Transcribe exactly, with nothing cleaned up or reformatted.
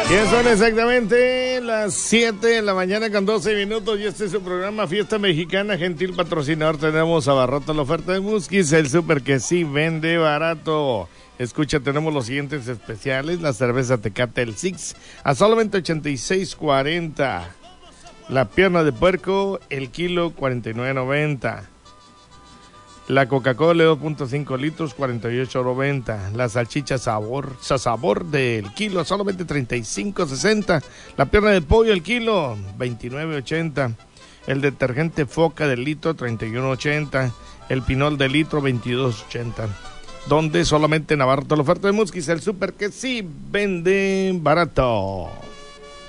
Ya son exactamente las siete de la mañana con doce minutos y este es su programa Fiesta Mexicana. Gentil patrocinador tenemos a Abarrotes la oferta de Musquis, el súper que sí vende barato. Escucha, tenemos los siguientes especiales: la cerveza Tecate el Six a solamente ochenta y seis cuarenta, la pierna de puerco el kilo cuarenta y nueve noventa, la Coca-Cola dos punto cinco litros cuarenta y ocho noventa, la salchicha sabor sabor del kilo a solamente treinta y cinco sesenta, la pierna de pollo el kilo veintinueve ochenta, el detergente Foca del litro treinta y uno ochenta, el pinol del litro veintidós ochenta. Donde solamente en Abarrotes la oferta de Musquis, el súper que sí vende barato.